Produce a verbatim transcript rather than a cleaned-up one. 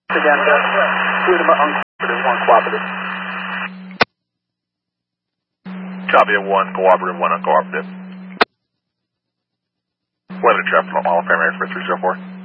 Again, uh, two of them are uncooperative, one cooperative. Copy, one cooperative, one uncooperative. Weather traffic, all paramedics for three zero four.